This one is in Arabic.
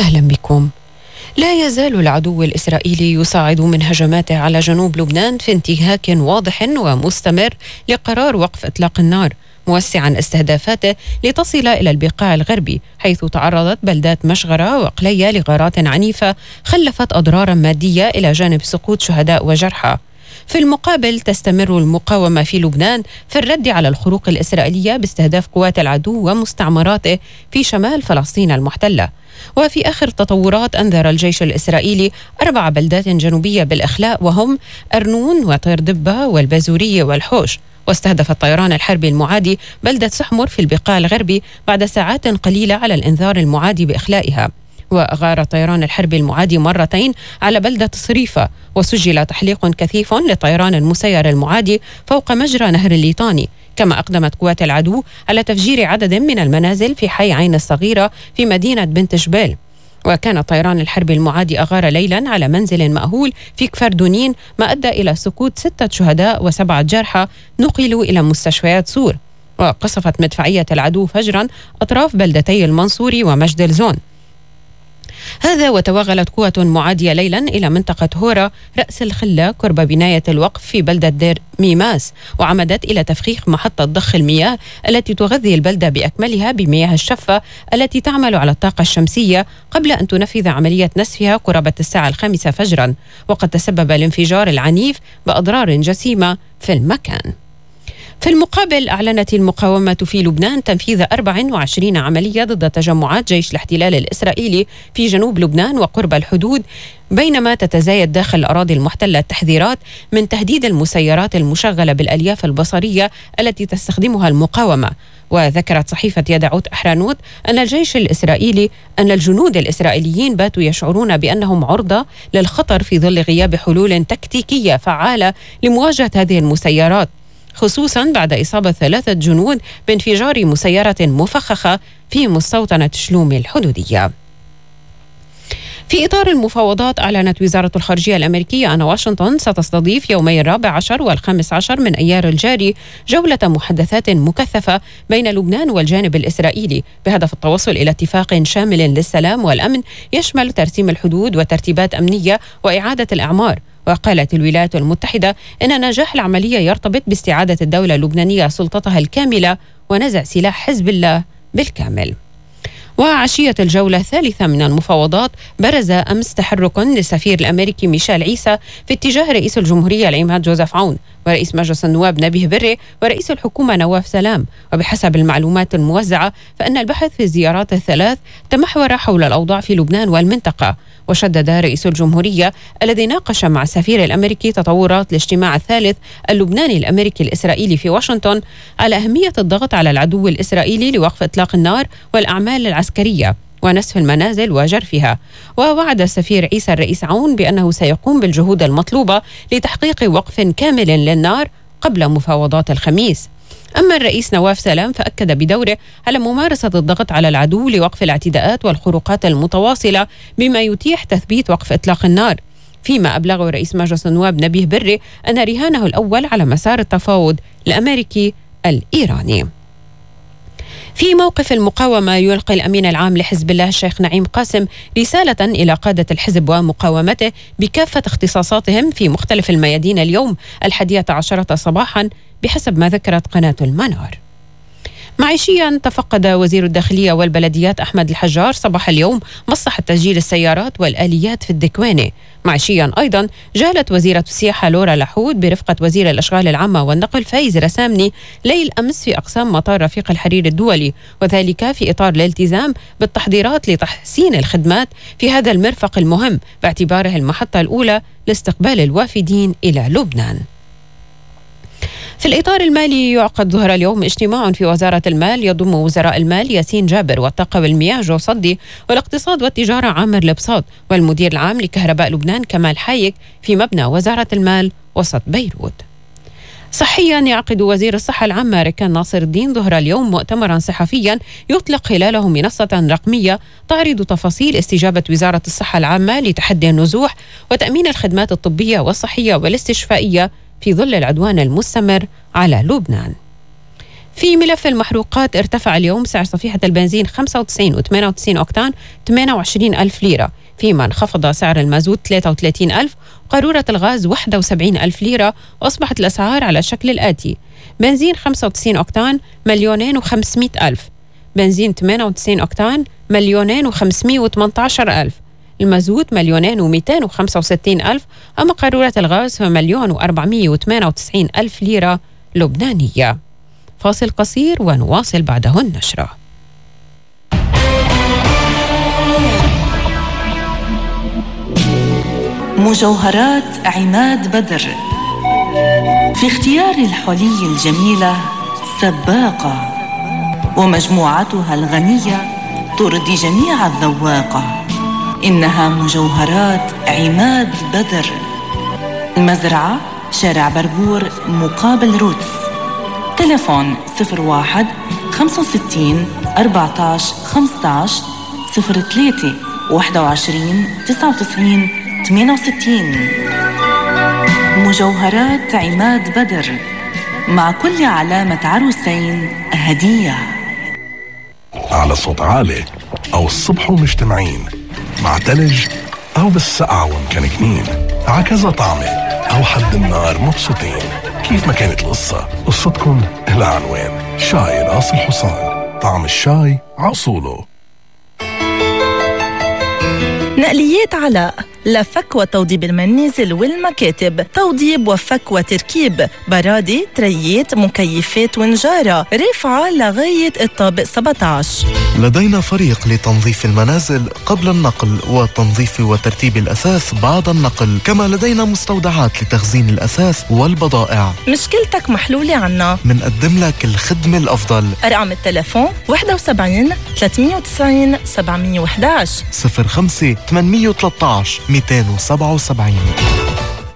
أهلا بكم. لا يزال العدو الإسرائيلي يصعد من هجماته على جنوب لبنان في انتهاك واضح ومستمر لقرار وقف إطلاق النار، موسعا استهدافاته لتصل إلى البقاع الغربي، حيث تعرضت بلدات مشغرة وقلية لغارات عنيفة خلفت أضرارا مادية إلى جانب سقوط شهداء وجرحى. في المقابل تستمر المقاومة في لبنان في الرد على الخروق الإسرائيلية باستهداف قوات العدو ومستعمراته في شمال فلسطين المحتلة. وفي آخر تطورات أنذر الجيش الإسرائيلي 4 بلدات جنوبية بالإخلاء، وهم أرنون وطير دبة والبازورية والحوش. واستهدف الطيران الحربي المعادي بلدة سحمر في البقاع الغربي بعد ساعات قليلة على الإنذار المعادي بإخلائها. وأغار الطيران الحربي المعادي مرتين على بلدة صريفة، وسجل تحليق كثيف لطيران المسير المعادي فوق مجرى نهر الليطاني. كما أقدمت قوات العدو على تفجير عدد من المنازل في حي عين الصغيرة في مدينة بنت جبال. وكان الطيران الحربي المعادي أغار ليلا على منزل مأهول في كفر دونين، ما أدى إلى سقوط 6 شهداء و7 جرحى نقلوا إلى مستشفيات سور. وقصفت مدفعية العدو فجرا أطراف بلدتي المنصوري ومجد الزون. هذا وتوغلت قوة معادية ليلا إلى منطقة هورا رأس الخلة قرب بناية الوقف في بلدة دير ميماس، وعمدت إلى تفخيخ محطة ضخ المياه التي تغذي البلدة بأكملها بمياه الشفة التي تعمل على الطاقة الشمسية، قبل أن تنفذ عملية نسفها قرابة الساعة 5 فجرا. وقد تسبب الانفجار العنيف بأضرار جسيمة في المكان. في المقابل أعلنت المقاومة في لبنان تنفيذ 24 عملية ضد تجمعات جيش الاحتلال الإسرائيلي في جنوب لبنان وقرب الحدود، بينما تتزايد داخل الأراضي المحتلة التحذيرات من تهديد المسيرات المشغلة بالألياف البصرية التي تستخدمها المقاومة. وذكرت صحيفة يدعوت أحرانوت أن الجنود الإسرائيليين باتوا يشعرون بأنهم عرضة للخطر في ظل غياب حلول تكتيكية فعالة لمواجهة هذه المسيرات، خصوصا بعد إصابة 3 جنود بانفجار مسيرة مفخخة في مستوطنة شلوم الحدودية. في إطار المفاوضات، أعلنت وزارة الخارجية الأمريكية أن واشنطن ستستضيف يومي 14 و15 من أيار الجاري جولة محادثات مكثفة بين لبنان والجانب الإسرائيلي بهدف التوصل إلى اتفاق شامل للسلام والأمن يشمل ترسيم الحدود وترتيبات أمنية وإعادة الأعمار. وقالت الولايات المتحدة إن نجاح العملية يرتبط باستعادة الدولة اللبنانية سلطتها الكاملة ونزع سلاح حزب الله بالكامل. وعشية الجولة الثالثة من المفاوضات، برز أمس تحرك للسفير الأمريكي ميشيل عيسى في اتجاه رئيس الجمهورية العماد جوزيف عون ورئيس مجلس النواب نبيه بري ورئيس الحكومة نواف سلام. وبحسب المعلومات الموزعة فإن البحث في الزيارات الثلاث تمحور حول الأوضاع في لبنان والمنطقة. وشدد رئيس الجمهورية الذي ناقش مع السفير الأمريكي تطورات الاجتماع الثالث اللبناني الأمريكي الإسرائيلي في واشنطن على أهمية الضغط على العدو الإسرائيلي لوقف إطلاق النار والأعمال العسكرية ونسف المنازل وجرفها. ووعد السفير عيسى الرئيس عون بأنه سيقوم بالجهود المطلوبة لتحقيق وقف كامل للنار قبل مفاوضات الخميس. أما الرئيس نواف سلام فأكد بدوره على ممارسة الضغط على العدو لوقف الاعتداءات والخروقات المتواصلة بما يتيح تثبيت وقف إطلاق النار، فيما أبلغ رئيس مجلس النواب نبيه بري أن رهانه الأول على مسار التفاوض الأمريكي الإيراني. في موقف المقاومة، يلقي الأمين العام لحزب الله الشيخ نعيم قاسم رسالة إلى قادة الحزب ومقاومته بكافة اختصاصاتهم في مختلف الميادين اليوم 11 صباحا بحسب ما ذكرت قناة المنار. معيشيا، تفقد وزير الداخلية والبلديات أحمد الحجار صباح اليوم مصلحة تسجيل السيارات والآليات في الدكوانة. معيشيا أيضا جالت وزيرة السياحة لورا لحود برفقة وزير الأشغال العامة والنقل فايز رسامني ليل أمس في أقسام مطار رفيق الحرير الدولي، وذلك في إطار الالتزام بالتحضيرات لتحسين الخدمات في هذا المرفق المهم باعتباره المحطة الأولى لاستقبال الوافدين إلى لبنان. في الإطار المالي، يعقد ظهر اليوم اجتماع في وزارة المال يضم وزراء المال ياسين جابر والطاقة والمياه جو صدي والاقتصاد والتجارة عامر البساط والمدير العام لكهرباء لبنان كمال حايك في مبنى وزارة المال وسط بيروت. صحيا، يعقد وزير الصحة العامة ركان ناصر الدين ظهر اليوم مؤتمرا صحفيا يطلق خلاله منصة رقمية تعرض تفاصيل استجابة وزارة الصحة العامة لتحدي النزوح وتأمين الخدمات الطبية والصحية والاستشفائية في ظل العدوان المستمر على لبنان. في ملف المحروقات ارتفع اليوم سعر صفيحة البنزين 95 و98 أوكتان 28 ألف ليرة، فيما انخفض سعر المازوت 33 ألف، قارورة الغاز 71 ألف ليرة، وأصبحت الأسعار على الشكل الآتي: بنزين 95 أوكتان 2,500,000 ألف، بنزين 98 أوكتان 2,518,000 ألف، المازوت 2,265,000 ألف، أما قارورة الغاز هو 1,498,000 ألف ليرة لبنانية. فاصل قصير ونواصل بعده النشرة. مجوهرات عماد بدر في اختيار الحلي الجميلة سباقة، ومجموعتها الغنية ترضي جميع الذواقة. إنها مجوهرات عماد بدر، المزرعة شارع بربور مقابل روتس، تليفون 01 65 14 15 03 21 99 68. مجوهرات عماد بدر، مع كل علامة عروسين هدية. على صوت عالي أو الصبح ومجتمعين، مع تلج أو بالسقعة ومكنكنين، عكذا طعمة أو حد النار مبسوطين. كيف ما كانت القصة، قصتكم إلها عنوان: شاي راس الحصان، طعم الشاي عصوله. نقليات علاء، لفك وتوضيب المنازل والمكاتب، توضيب وفك وتركيب، برادة، تريات، مكيفات ونجارة، رفعة لغاية الطابق 17. لدينا فريق لتنظيف المنازل قبل النقل وتنظيف وترتيب الأثاث بعد النقل، كما لدينا مستودعات لتخزين الأثاث والبضائع. مشكلتك محلولة عنا، منقدم لك الخدمة الأفضل. أرقام التلفون 71 390 711 05 813 277.